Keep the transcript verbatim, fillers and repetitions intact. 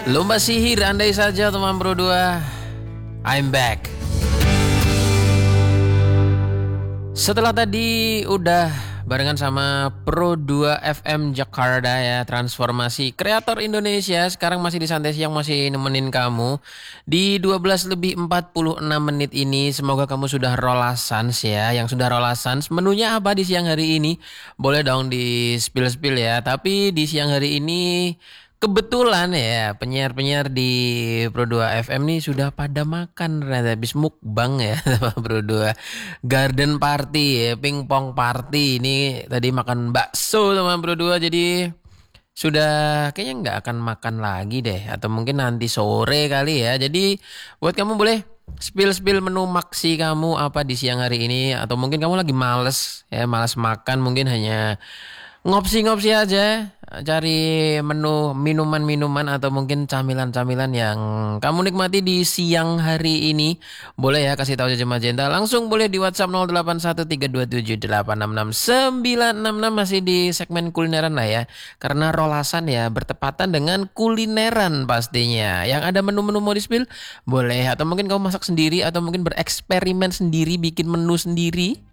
Lomba sihir andai saja teman Pro dua. I'm back. Setelah tadi udah barengan sama Pro dua F M Jakarta ya, transformasi kreator Indonesia. Sekarang masih di Santai Siang, masih nemenin kamu di dua belas lebih empat puluh enam menit ini. Semoga kamu sudah rolasans ya. Yang sudah rolasans, menunya apa di siang hari ini? Boleh dong di spill-spill ya. Tapi di siang hari ini kebetulan ya penyiar-penyiar di Pro dua F M nih sudah pada makan, ternyata habis mukbang ya sama Pro dua. Garden party ya, pingpong party. Ini tadi makan bakso sama Pro dua, jadi sudah kayaknya nggak akan makan lagi deh, atau mungkin nanti sore kali ya. Jadi buat kamu boleh spill-spill menu maksi kamu apa di siang hari ini, atau mungkin kamu lagi males ya, males makan, mungkin hanya ngopsi-ngopsi aja, cari menu minuman-minuman atau mungkin camilan-camilan yang kamu nikmati di siang hari ini. Boleh ya kasih tahu aja Magenta. Langsung boleh di WhatsApp nol delapan satu tiga dua tujuh delapan enam enam sembilan enam enam, masih di segmen kulineran lah ya. Karena rolasan ya bertepatan dengan kulineran pastinya. Yang ada menu-menu mau di-spill boleh, atau mungkin kamu masak sendiri atau mungkin bereksperimen sendiri bikin menu sendiri.